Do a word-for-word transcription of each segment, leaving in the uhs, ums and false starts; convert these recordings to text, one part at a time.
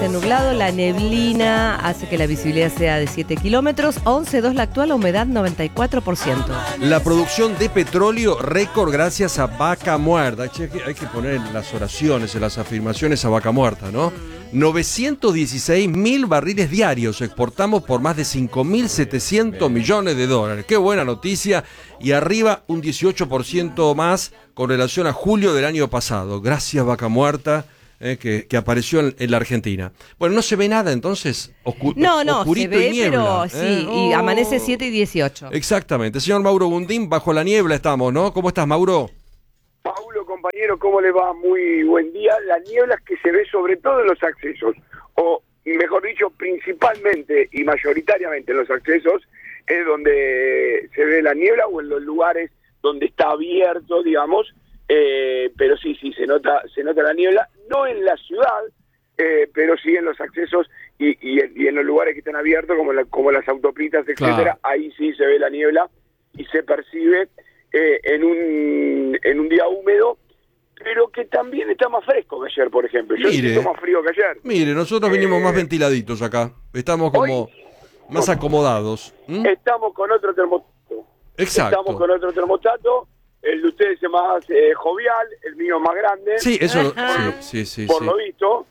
Nublado, la neblina hace que la visibilidad sea de siete kilómetros, once coma dos la actual, la humedad noventa y cuatro por ciento. La producción de petróleo récord gracias a Vaca Muerta. Che, hay que poner en las oraciones, en las afirmaciones a Vaca Muerta, ¿no? novecientos dieciséis mil barriles diarios exportamos por más de cinco mil setecientos millones de dólares. Qué buena noticia. Y arriba un dieciocho por ciento más con relación a julio del año pasado. Gracias, Vaca Muerta. Eh, que, que apareció en, en la Argentina. Bueno, no se ve nada entonces, oscu- no, no, oscurito se ve, y niebla. Pero sí, ¿eh? y oh. amanece siete y dieciocho. Exactamente. Señor Mauro Gundín, bajo la niebla estamos, ¿no? ¿Cómo estás, Mauro? Paulo, compañero, ¿cómo le va? Muy buen día. La niebla es que se ve sobre todo en los accesos, o mejor dicho, principalmente y mayoritariamente en los accesos, es donde se ve la niebla, o en los lugares donde está abierto, digamos. Eh, pero sí, sí, se nota se nota la niebla, no en la ciudad, eh, pero sí en los accesos y, y, y en los lugares que están abiertos, como, la, como las autopistas, etcétera. Claro. Ahí sí se ve la niebla y se percibe eh, en un en un día húmedo, pero que también está más fresco que ayer, por ejemplo. Yo Mire, siento más frío que ayer. Mire, nosotros eh, vinimos más ventiladitos acá, estamos como hoy, más acomodados. ¿Mm? Estamos con otro termostato. Exacto. Estamos con otro termostato. El de ustedes es más eh, jovial, el mío es más grande. Sí, eso por, sí, sí, sí. Por sí. lo visto.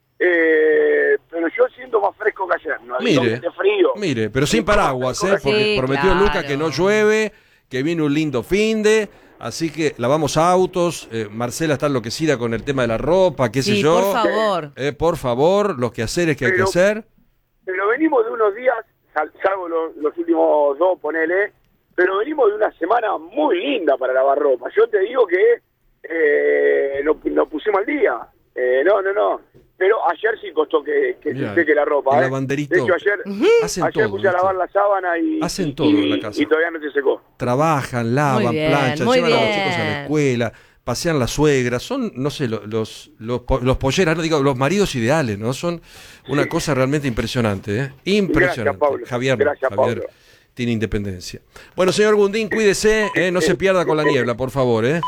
Eh, pero yo siento más fresco que ayer. No mire, de frío. Mire, pero sin paraguas, ¿eh? Porque sí, prometió claro. Luca que no llueve, que viene un lindo finde. Así que lavamos autos. Eh, Marcela está enloquecida con el tema de la ropa, qué sé sí, yo. por favor. Eh, por favor, los quehaceres que pero, hay que hacer. Pero venimos de unos días, sal, salvo los, los últimos dos, ponele. Pero venimos de una semana muy linda para lavar ropa. Yo te digo que eh, nos, nos pusimos al día. Eh, no, no, no. Pero ayer sí costó que, que se seque la ropa. El ¿eh? lavanderito. De hecho, ayer, uh-huh. ayer todo, puse a lavar la sábana y, Hacen y, todo y, en la casa. y todavía no se secó. Trabajan, lavan, bien, planchan, llevan bien. a los chicos a la escuela, pasean las suegras. Son, no sé, los, los, los, los polleras, no digo, los maridos ideales, ¿no? Son una sí. cosa realmente impresionante, ¿eh? Impresionante. Gracias, Pablo. Javier, Gracias, Javier. Pablo. Tiene independencia. Bueno, señor Gundín, cuídese, eh, no se pierda con la niebla, por favor, ¿eh?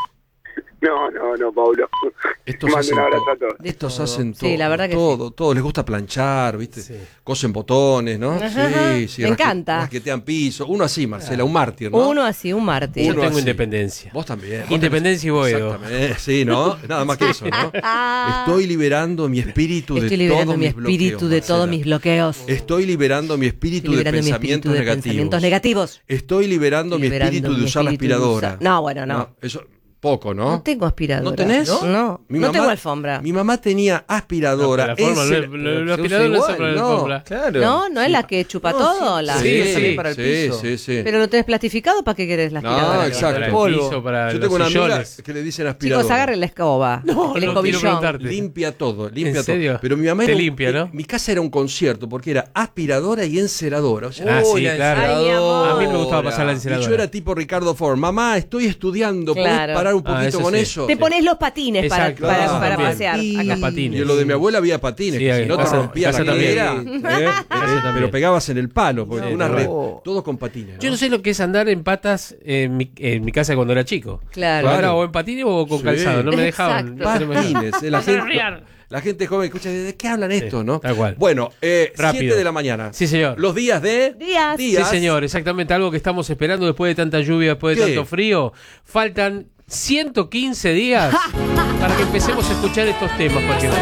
No, no, no, Pablo. Estos hacen todo. Estos hacen todo. Sí, la verdad que todo, sí. todo. Les gusta planchar, ¿viste? Sí. Cosen botones, ¿no? Ajá, sí, sí. me encanta. Rasquetean piso. Uno así, Marcela, un mártir, ¿no? Uno así, un mártir. Yo tengo así. Independencia. Vos también. Vos Independencia también. y Boedo. Exactamente. Sí, ¿no? Nada más que eso, ¿no? Estoy liberando mi espíritu Estoy de liberando todos mi mis espíritu bloqueos, de todos Marcela. mis bloqueos. Estoy liberando mi espíritu Estoy de liberando mi pensamientos espíritu de negativos. pensamientos negativos. Estoy liberando mi Liberando espíritu de mi usar la espíritu de aspiradora. usar- No, bueno, no. No, eso poco, ¿no? No tengo aspiradora. ¿No tenés? No, no, Mi no mamá- tengo alfombra. Mi mamá tenía aspiradora. No, pero la forma, Ese- lo- lo- lo aspirador no es igual, para la no, alfombra. claro. No, no es la que chupa No, todo. sí, La sí, que sale sí, para el sí, piso. sí, sí. Pero lo tenés plastificado, ¿para qué querés la No, aspiradora? exacto. Para el Polvo. piso, para Yo los tengo una amiga sillones. que le dicen aspiradora. Chicos, agarren la escoba. No, el no, quiero escobillón. preguntarte. Limpia todo, limpia ¿En serio? todo. Pero mi mamá Te era un- limpia, ¿no? eh, Mi casa era un concierto porque era aspiradora y enceradora. O sea, Ah, oh, sí, la claro. Ay, mi amor. A mí me gustaba pasar la Y enceradora. yo era tipo Ricardo Ford. Mamá, estoy estudiando. ¿Podés Claro. parar un Ah, poquito eso con sí. eso? Te pones los patines para, Exacto. para, Ah, para también. pasear. Y, Acá. patines. y lo de mi abuela había patines. Sí, que si en no te casa- rompía casa la también. cadera. ¿eh? Casa también. Pero pegabas en el palo. Porque Sí, una no. red, todo con patines. ¿no? Yo no sé lo que es andar en patas en mi, en mi casa cuando era chico. Claro. Ahora o en patines o con Sí. calzado. No me dejaban. Exacto. Patines. eh, La Hacer gente, riar. la gente joven escucha, ¿de qué hablan esto, no? tal cual. Bueno, eh, Rápido. siete de la mañana. Sí, señor. Los días de... Días. Sí, señor, exactamente algo que estamos esperando después de tanta lluvia, después de ¿Qué? tanto frío. Faltan ciento quince días para que empecemos a escuchar estos temas, por ejemplo.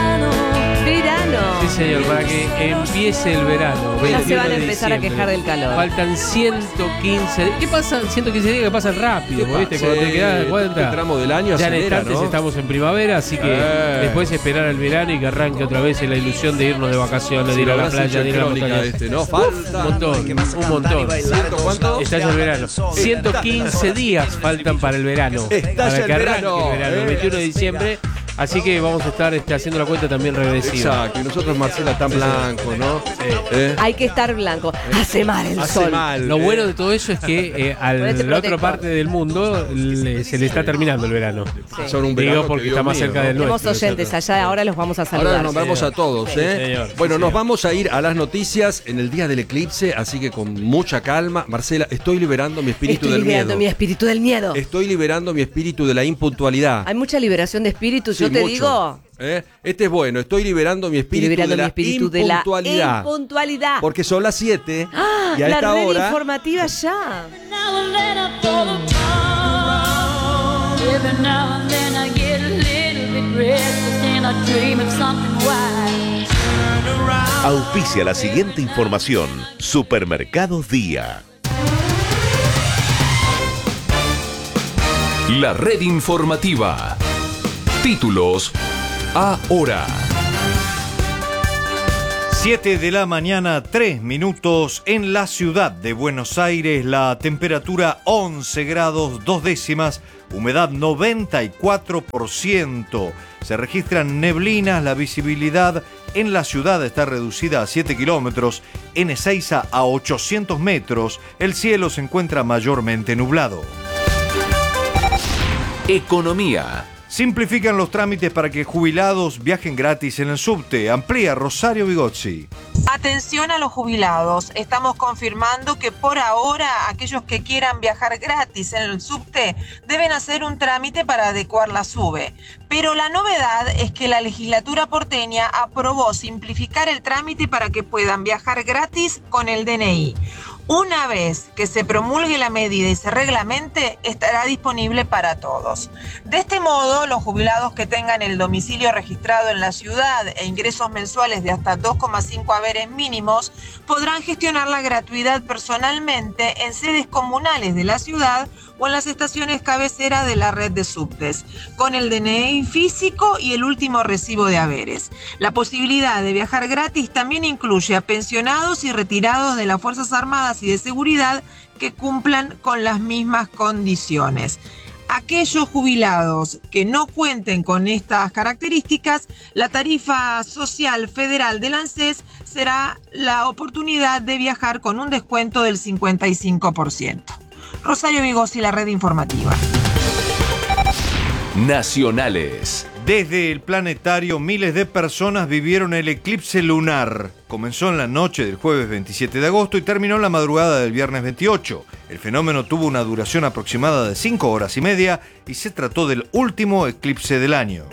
Verano. Sí, señor, para que empiece el verano. Ya se veintiuno van a de empezar a diciembre. quejar del calor. Faltan ciento quince días. ¿Qué pasa? ciento quince días que pasan rápido, ¿Qué ¿viste? pasa? Cuando te Sí, quedas cuenta. este tramo del año ya en acelera, instantes ¿no? estamos en primavera, así que Eh. después esperar al verano y que arranque otra vez en la ilusión de irnos de vacaciones, de ir a la playa, de ir a la montaña. este, ¿no? Falta Un montón, un montón. ¿Ciento cuánto? Estalla el verano. ciento quince días faltan para el verano. Estalla para el que arranque verano, el verano, el eh. veintiuno de diciembre. Así que vamos a estar este, haciendo la cuenta también regresiva. Exacto, y nosotros Marcela tan blanco, ¿no? ¿Eh? Hay que estar blanco. Hace mal el Hace sol. mal. Lo eh. bueno de todo eso es que eh, a Ponete la otra protector. parte del mundo le- se le está terminando el verano. Son un verano Digo que, porque Dios está más mío, cerca ¿no? del Tenemos nuestro. oyentes allá, ahora los vamos a Ahora saludar. nos nombramos señor. a todos, Sí, ¿eh? señor, sí, bueno, nos señor. vamos a ir a las noticias en el día del eclipse, así que con mucha calma. Marcela, estoy liberando mi espíritu Estoy del liberando miedo. mi espíritu del miedo. Estoy liberando mi espíritu de la impuntualidad. Hay mucha liberación de espíritu. Sí, Yo te mucho. digo, ¿Eh? Este es bueno, estoy liberando mi espíritu, Liberando de, mi la espíritu de la impuntualidad. impuntualidad. Porque son las siete ¡Ah! y a La esta red hora... informativa ya. Auspicia la siguiente información. Supermercados Día. La red informativa. Títulos ahora. siete de la mañana, tres minutos en la ciudad de Buenos Aires. La temperatura once grados, dos décimas, humedad noventa y cuatro por ciento. Se registran neblinas, la visibilidad en la ciudad está reducida a siete kilómetros, en Ezeiza a ochocientos metros. El cielo se encuentra mayormente nublado. Economía. Simplifican los trámites para que jubilados viajen gratis en el subte. Amplía Rosario Vigozzi. Atención a los jubilados. Estamos confirmando que por ahora aquellos que quieran viajar gratis en el subte deben hacer un trámite para adecuar la SUBE. Pero la novedad es que la legislatura porteña aprobó simplificar el trámite para que puedan viajar gratis con el D N I. Una vez que se promulgue la medida y se reglamente, estará disponible para todos. De este modo, los jubilados que tengan el domicilio registrado en la ciudad e ingresos mensuales de hasta dos coma cinco haberes mínimos podrán gestionar la gratuidad personalmente en sedes comunales de la ciudad o en las estaciones cabeceras de la red de subtes, con el D N I físico y el último recibo de haberes. La posibilidad de viajar gratis también incluye a pensionados y retirados de las Fuerzas Armadas y de Seguridad que cumplan con las mismas condiciones. Aquellos jubilados que no cuenten con estas características, la tarifa social federal del ANSES será la oportunidad de viajar con un descuento del cincuenta y cinco por ciento. Rosario Vigozzi, la red informativa. Nacionales. Desde el planetario, miles de personas vivieron el eclipse lunar. Comenzó en la noche del jueves veintisiete de agosto y terminó en la madrugada del viernes veintiocho. El fenómeno tuvo una duración aproximada de cinco horas y media y se trató del último eclipse del año.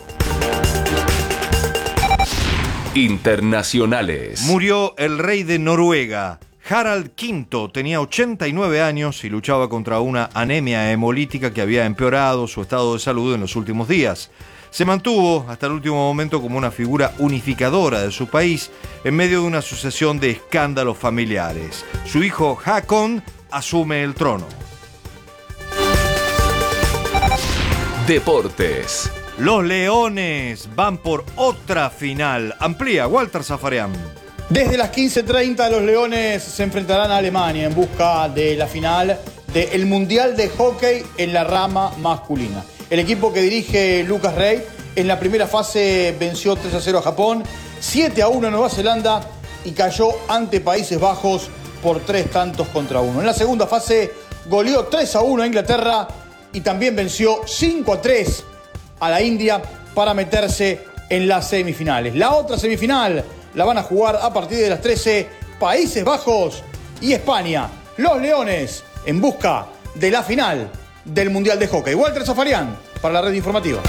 Internacionales. Murió el rey de Noruega. Harald quinto tenía ochenta y nueve años y luchaba contra una anemia hemolítica que había empeorado su estado de salud en los últimos días. Se mantuvo hasta el último momento como una figura unificadora de su país en medio de una sucesión de escándalos familiares. Su hijo Håkon asume el trono. Deportes. Los Leones van por otra final. Amplía Walter Zafarian. Desde las quince treinta los Leones se enfrentarán a Alemania en busca de la final del Mundial de Hockey en la rama masculina. El equipo que dirige Lucas Rey en la primera fase venció tres a cero a Japón, siete a uno a Nueva Zelanda y cayó ante Países Bajos por tres tantos contra uno. En la segunda fase goleó tres a uno a Inglaterra y también venció cinco a tres a la India para meterse en las semifinales. La otra semifinal la van a jugar a partir de las trece Países Bajos y España. Los Leones en busca de la final del Mundial de Hockey. Walter Zafarian para la red informativa.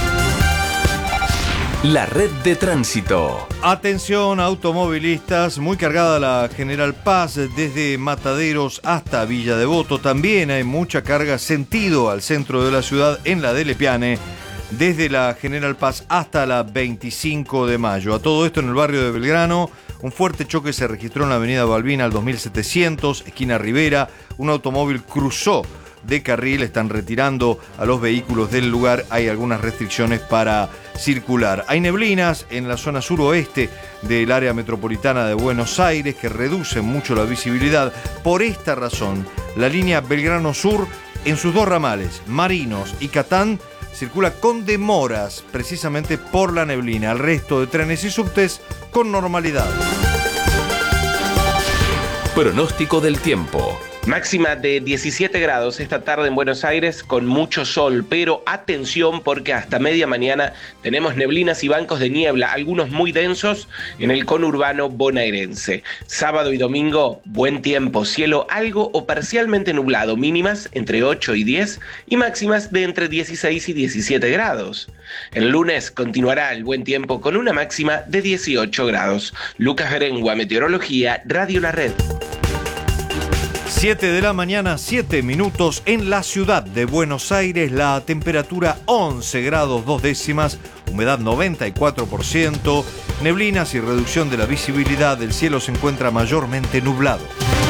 La red de tránsito. Atención automovilistas, muy cargada la General Paz desde Mataderos hasta Villa Devoto. También hay mucha carga sentido al centro de la ciudad en la de Lepiane, desde la General Paz hasta la veinticinco de mayo. A todo esto en el barrio de Belgrano, un fuerte choque se registró en la avenida Balbina al dos mil setecientos, esquina Rivera. Un automóvil cruzó de carril, están retirando a los vehículos del lugar, hay algunas restricciones para circular. Hay neblinas en la zona suroeste del área metropolitana de Buenos Aires que reducen mucho la visibilidad. Por esta razón, la línea Belgrano Sur en sus dos ramales, Marinos y Catán, circula con demoras precisamente por la neblina. El resto de trenes y subtes con normalidad. Pronóstico del tiempo. Máxima de diecisiete grados esta tarde en Buenos Aires con mucho sol, pero atención porque hasta media mañana tenemos neblinas y bancos de niebla, algunos muy densos en el conurbano bonaerense. Sábado y domingo, buen tiempo, cielo algo o parcialmente nublado, mínimas entre ocho y diez y máximas de entre dieciséis y diecisiete grados. El lunes continuará el buen tiempo con una máxima de dieciocho grados. Lucas Berengua, Meteorología, Radio La Red. siete de la mañana, siete minutos en la ciudad de Buenos Aires, la temperatura once grados dos décimas, humedad noventa y cuatro por ciento, neblinas y reducción de la visibilidad, el cielo se encuentra mayormente nublado.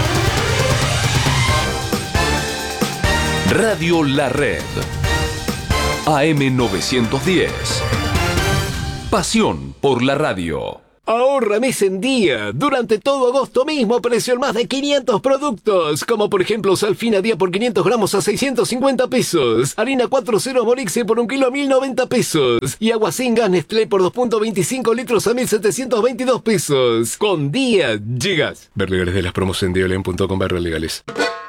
Radio La Red. A M novecientos diez. Pasión por la radio. Ahorra mes en día. Durante todo agosto mismo precio en más de quinientos productos. Como por ejemplo Salfina día por quinientos gramos a seiscientos cincuenta pesos. Harina cuatro ceros Morixe por un kilo a mil noventa pesos. Y agua sin gas Nestlé por dos punto veinticinco litros a mil setecientos veintidós pesos. Con día llegas. Ver legales de las promos en dialen punto com barra legales.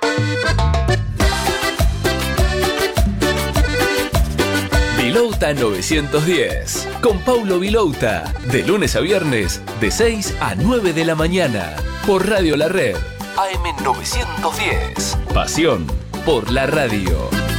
Vilouta novecientos diez. Con Paulo Vilouta. De lunes a viernes, de seis a nueve de la mañana. Por Radio La Red. A M novecientos diez. Pasión por la radio.